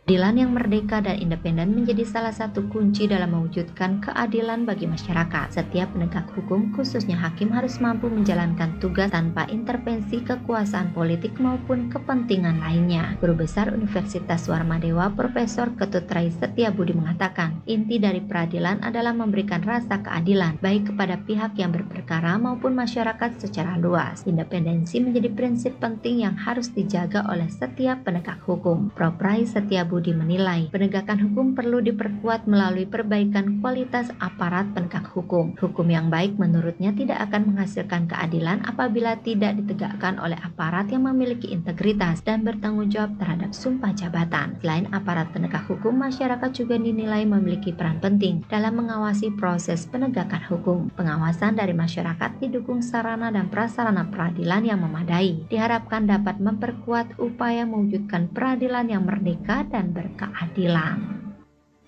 Keadilan yang merdeka dan independen menjadi salah satu kunci dalam mewujudkan keadilan bagi masyarakat. Setiap penegak hukum, khususnya hakim, harus mampu menjalankan tugas tanpa intervensi kekuasaan politik maupun kepentingan lainnya. Guru Besar Universitas Warmadewa, Profesor Ketut Rai Setiabudi mengatakan, inti dari peradilan adalah memberikan rasa keadilan, baik kepada pihak yang berperkara maupun masyarakat secara luas. Independensi menjadi prinsip penting yang harus dijaga oleh setiap penegak hukum. Prof. Rai Setiabudi menilai penegakan hukum perlu diperkuat melalui perbaikan kualitas aparat penegak hukum. Hukum yang baik menurutnya tidak akan menghasilkan keadilan apabila tidak ditegakkan oleh aparat yang memiliki integritas dan bertanggung jawab terhadap sumpah jabatan. Selain aparat penegak hukum, masyarakat juga dinilai memiliki peran penting dalam mengawasi proses penegakan hukum. Pengawasan dari masyarakat didukung sarana dan prasarana peradilan yang memadai, diharapkan dapat memperkuat upaya mewujudkan peradilan yang merdeka dan berkeadilan.